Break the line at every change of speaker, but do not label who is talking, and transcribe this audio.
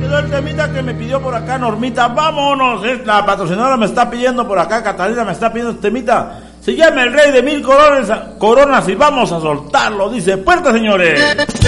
quedó el temita que me pidió por acá Normita. Vámonos, la patrocinadora me está pidiendo por acá, Catalina me está pidiendo este temita. Se llama El Rey de Mil Coronas y vamos a soltarlo. Dice, puerta, señores.